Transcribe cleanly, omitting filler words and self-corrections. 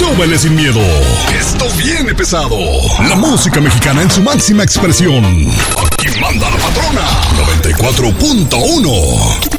súbele sin miedo. Esto viene pesado. La música mexicana en su máxima expresión. Aquí manda la patrona. 94.1.